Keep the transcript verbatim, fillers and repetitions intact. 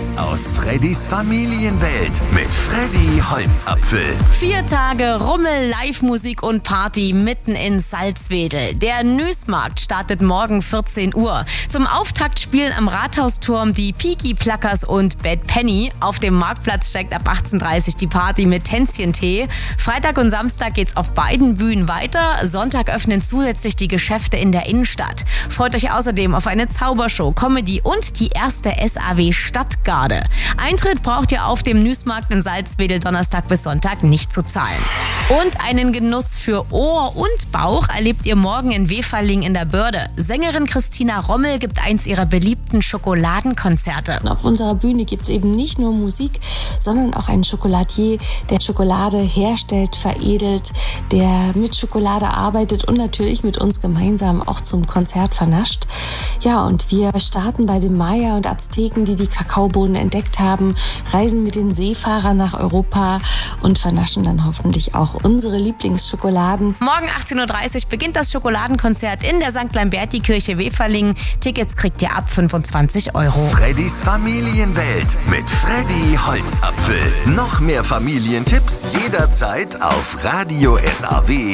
Tipps aus Freddys Familienwelt mit Freddy Holzapfel. Vier Tage Rummel, Live-Musik und Party mitten in Salzwedel. Der Nüßmarkt startet morgen vierzehn Uhr. Zum Auftakt spielen am Rathausturm die Peaky Pluckers und Bad Penny. Auf dem Marktplatz steigt ab achtzehn Uhr dreißig die Party mit Tänzchentee. Freitag und Samstag geht's auf beiden Bühnen weiter. Sonntag öffnen zusätzlich die Geschäfte in der Innenstadt. Freut euch außerdem auf eine Zaubershow, Comedy und die erste S A W Stadtgarde. Eintritt braucht ihr auf dem Nüßmarkt in Salzwedel Donnerstag bis Sonntag nicht zu zahlen. Und einen Genuss für Ohr und Bauch erlebt ihr morgen in Weferling in der Börde. Sängerin Christina Rommel gibt eins ihrer beliebten Schokoladenkonzerte. Auf unserer Bühne gibt es eben nicht nur Musik, sondern auch einen Schokoladier, der Schokolade herstellt, veredelt, der mit Schokolade arbeitet und natürlich mit uns gemeinsam auch zum Konzert vernascht. Ja, und wir starten bei den Maya und Azteken, die die Kakaobohnen entdeckt haben, reisen mit den Seefahrern nach Europa und vernaschen dann hoffentlich auch unsere Lieblingsschokoladen. Morgen achtzehn Uhr dreißig beginnt das Schokoladenkonzert in der Sankt Lamberti-Kirche Weferling. Tickets kriegt ihr ab fünfundzwanzig Euro. Freddys Familienwelt mit Freddy Holzapfel. Noch mehr Familientipps jederzeit auf Radio S A W.